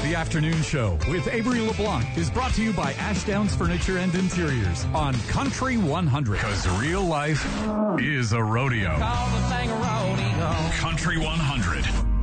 The afternoon show with Avery LeBlanc is brought to you by Ashdowns Furniture and Interiors on Country 100. Because real life is a rodeo. Call the thing a rodeo. Country 100.